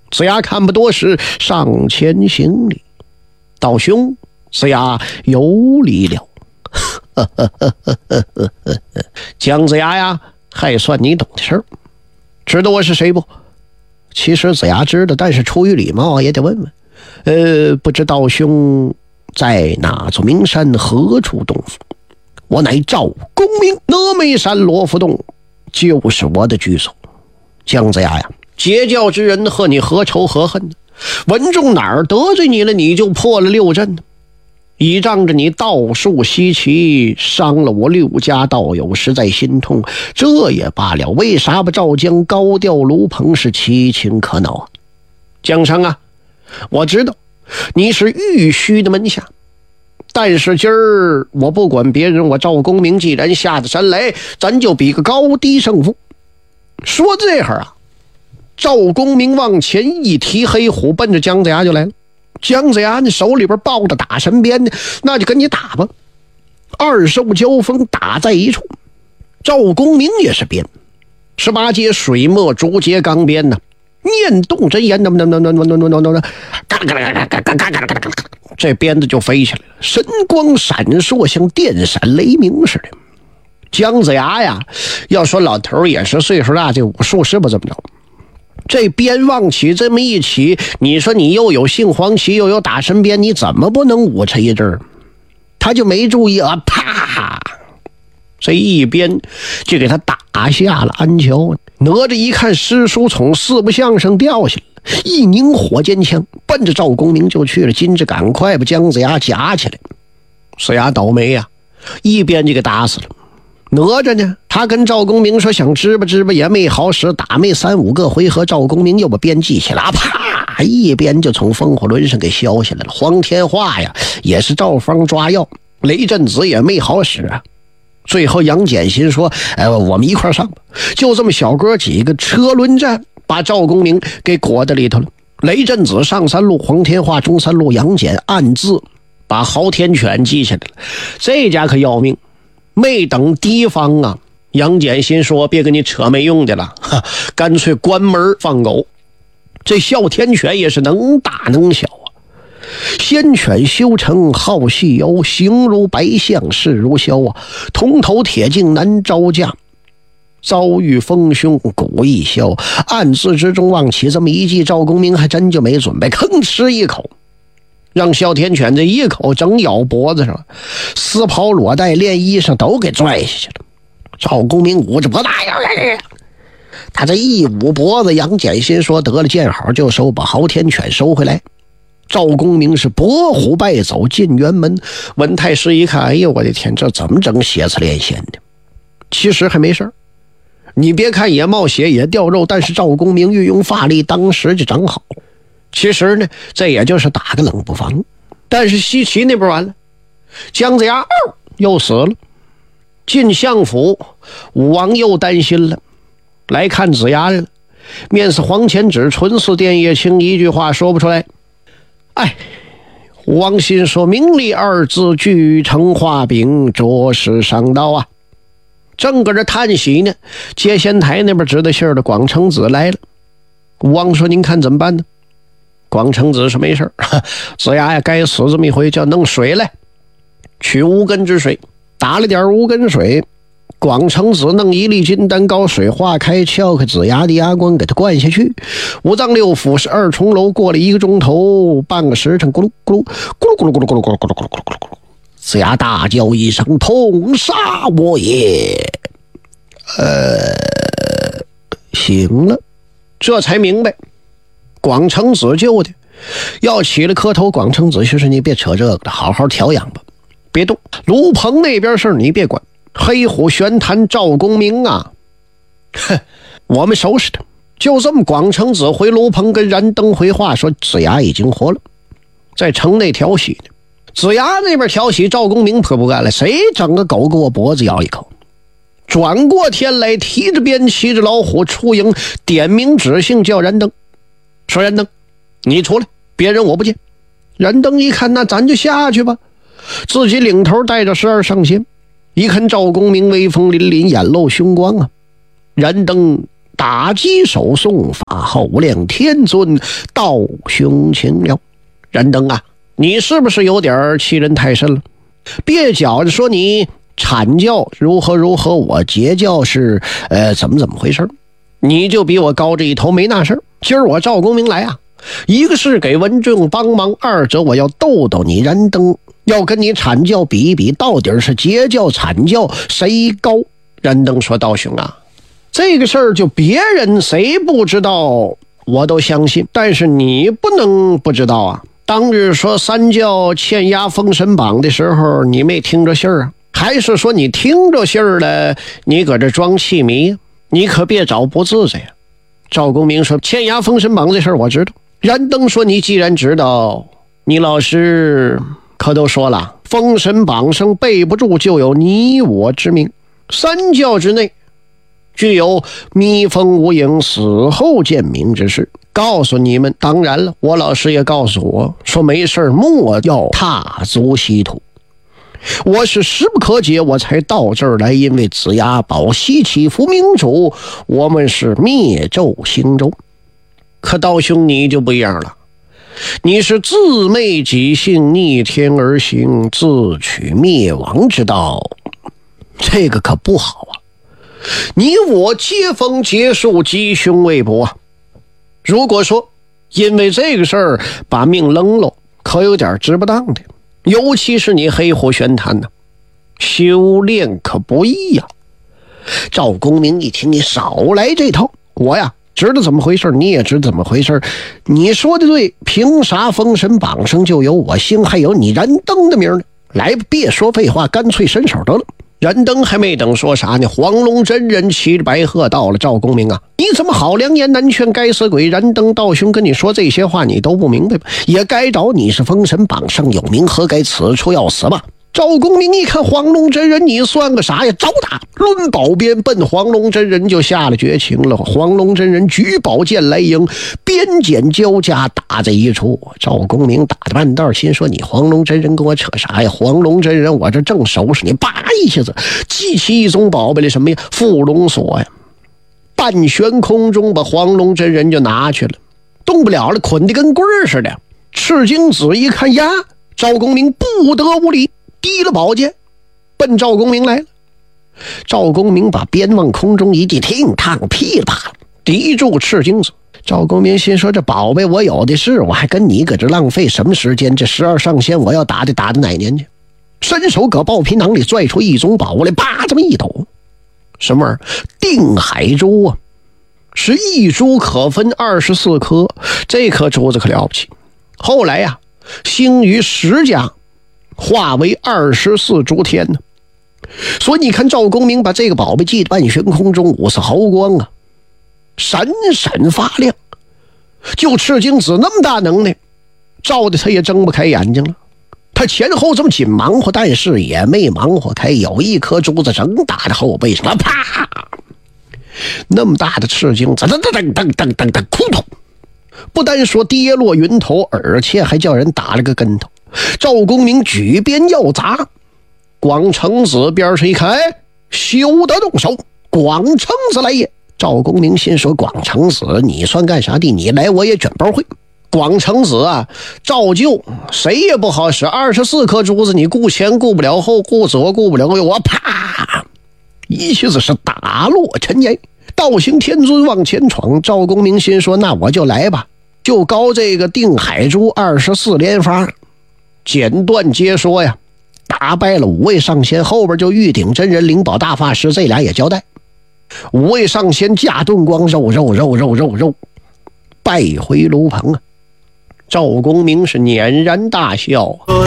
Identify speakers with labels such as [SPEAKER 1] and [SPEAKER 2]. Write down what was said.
[SPEAKER 1] 子牙看不多时，上前行礼。道兄，子牙有礼了。姜子牙呀，还算你懂的事儿。知道我是谁不？其实子牙知道，但是出于礼貌也得问问。不知道兄在哪座名山何处洞府？我乃赵公明，峨眉山罗浮洞就是我的居所。姜子牙呀，结教之人和你何仇何恨呢？文仲哪儿得罪你了，你就破了六阵呢？倚仗着你道术稀奇，伤了我6家道友，实在心痛。这也罢了，为啥把赵江高调卢鹏是其情可恼啊？江生啊，我知道你是玉虚的门下，但是今儿我不管别人，我赵公明既然下的山来，咱就比个高低胜负。说这会儿啊，赵公明往前一提黑虎，奔着姜子牙就来了。姜子牙那手里边抱着打神鞭呢，那就跟你打吧。二兽交锋，打在一处。赵公明也是鞭，18节水墨竹节钢鞭呢，念动真言，这鞭子就飞起来了，神光闪烁，像电闪雷鸣似的。姜子牙呀，要说老头也是岁数大，这武术是不怎么着。这鞭往起这么一起，你说你又有杏黄旗又有打神鞭，你怎么不能舞成一阵？他就没注意啊，啪！这一鞭就给他打下了鞍桥。哪吒一看师叔从4不像上掉下来了，一拧火尖枪，奔着赵公明就去了。金枝赶快把姜子牙夹起来，子牙倒霉呀，一鞭就给打死了。哪吒呢，他跟赵公明说想支吧也没好使，打没3、5个回合，赵公明又把鞭记起来，啪一鞭就从风火轮上给削下来了。黄天化呀也是照方抓药，雷震子也没好使啊。最后杨戬心说我们一块上吧。就这么小哥几个车轮战把赵公明给裹在里头了。雷震子上3路，黄天化中3路，杨戬暗自把昊天犬记下来了。这家可要命，没等敌方啊，杨戬心说别跟你扯没用的了，干脆关门放狗。这哮天犬也是能大能小啊，仙犬修成好戏游，形如白象势如枭啊，铜头铁镜难招架，遭遇风凶骨一消。暗自之中望起这么一记，赵公明还真就没准备，吭吃一口，让哮天犬这一口整咬脖子上，丝袍裸带连衣裳都给拽下去了。赵公明捂着脖子，他这一捂脖子，杨戬心说得了，见好就收，把昊天犬收回来。赵公明是跛虎败走进辕门。文太师一看，哎呦我的天，这怎么整血字连线的？其实还没事儿，你别看也冒血也掉肉，但是赵公明运用法力当时就整好。其实呢，这也就是打个冷不防。但是西岐那边完了，姜子牙又死了。进相府，武王又担心了，来看子牙了，面似黄钱纸，唇似电叶青，一句话说不出来。武王心说名利2字聚成画饼，着实伤道啊。正搁这叹息呢，接仙台那边知道信儿的广成子来了。武王说您看怎么办呢？广成子说没事，子牙呀该死这么一回，叫弄水来，取无根之水。打了点无根水，广成子弄1粒金丹膏，水化开，撬开子牙的牙关给他灌下去。5脏6腑是2重楼，过了1个钟头，半个时辰，咕噜咕噜咕噜咕噜咕噜咕噜咕噜咕噜咕噜咕噜咕噜，子牙大叫一声，痛杀我也。醒了，这才明白广成子救的。要起了磕头，广成子就是你别扯这个了，好好调养吧，别动。卢鹏那边事你别管，黑虎玄坛赵公明啊，我们收拾他。就这么，广成子回卢鹏跟燃灯回话说子牙已经活了，在城内调戏呢。子牙那边调戏赵公明可不干了，谁整个狗给我脖子咬一口。转过天来，提着鞭骑着老虎出营，点名指姓叫燃灯，说燃灯你出来，别人我不见。燃灯一看，那咱就下去吧，自己领头带着12上前。一看赵公明威风凛凛，眼露凶光啊，燃灯打击手送法后亮天尊，道兄请了。燃灯啊，你是不是有点欺人太甚了？别觉着说你阐教如何如何，我截教是怎么回事，你就比我高这一头没那事儿。今儿我赵公明来啊，一个是给文正帮忙，二者我要逗逗你燃灯，要跟你阐教比一比，到底是截教阐教谁高。燃灯说，道兄啊，这个事儿就别人谁不知道我都相信，但是你不能不知道啊。当日说三教欠押封神榜的时候，你没听着信儿啊？还是说你听着信儿了，你搁这装气迷？你可别找不自在呀。赵公明说，欠押封神榜这事儿我知道。燃灯说，你既然知道，你老师可都说了，封神榜上背不住就有你我之名，三教之内具有密封无影死后见名之事，告诉你们。当然了，我老师也告诉我说，没事莫要踏足稀土。我是时不可解，我才到这儿来，因为子牙宝西祈福明主，我们是灭纣兴周。可道兄你就不一样了，你是自昧己性，逆天而行，自取灭亡之道，这个可不好啊。你我接风结束，吉凶未卜啊。如果说因为这个事儿把命扔了，可有点值不当的。尤其是你黑虎玄坛呢，修炼可不易呀。赵公明一听，你少来这套，我呀知道怎么回事，你也知道怎么回事。你说的对，凭啥封神榜上就有我姓，还有你燃灯的名呢？来吧，别说废话，干脆伸手得了。燃灯还没等说啥呢，黄龙真人骑着白鹤到了。赵公明啊，你怎么好良言难劝，该死鬼！燃灯道兄跟你说这些话你都不明白吧？也该找你是封神榜上有名，何该此处要死吧？赵公明一看黄龙真人，你算个啥呀？找打！抡宝鞭奔黄龙真人就下了绝情了。黄龙真人举宝剑来迎，鞭锏交加打在一处。赵公明打的半道，心说你黄龙真人跟我扯啥呀？黄龙真人我这正收拾你，叭一下子记起一宗宝贝来，什么呀？伏龙锁呀！半悬空中把黄龙真人就拿去了，动不了了，捆得跟棍儿似的。赤精子一看呀，赵公明不得无礼，提了宝剑奔赵公明来了。赵公明把鞭往空中一递，听趟噼里啪啦抵住赤精子。赵公明心说，这宝贝我有的是，我还跟你搁这浪费什么时间？这12上仙我要打的哪年去？伸手搁豹皮囊里拽出一宗宝来，叭这么一抖，什么玩意儿？定海珠啊，是一珠可分24颗，这颗珠子可了不起。后来呀，兴于10家，化为24诸天呢。所以你看赵公明把这个宝贝记得半悬空中，50毫光啊，闪闪发亮。就赤精子那么大能耐，照的他也睁不开眼睛了。他前后这么紧忙活，但是也没忙活开，有一颗珠子正打在后背上，啪！那么大的赤精子，噔噔噔噔噔噔，扑通！不但说跌落云头，而且还叫人打了个跟头。赵公明举鞭要砸，广成子边上一看，哎，休得动手！广成子来也。赵公明心说，广成子你算干啥的？你来我也卷包会。广成子啊，照旧谁也不好使，24颗珠子你顾前顾不了后，顾左顾不了右，我啪一下子是打落尘烟。道行天尊往前闯，赵公明心说，那我就来吧，就高这个定海珠24连发。简短截说呀，打败了5位上仙，后边就玉鼎真人、灵宝大法师，这俩也交代。5位上仙架盾光，肉败回炉棚啊。赵公明是辇然大笑。